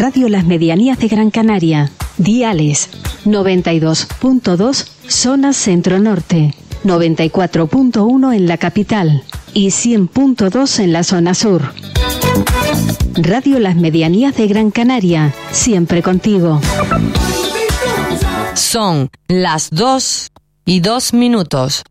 Radio Las Medianías de Gran Canaria. Diales 92.2 zona centro-norte, 94.1 en la capital y 100.2 en la zona sur. Radio Las Medianías de Gran Canaria, siempre contigo. Son las 2:02.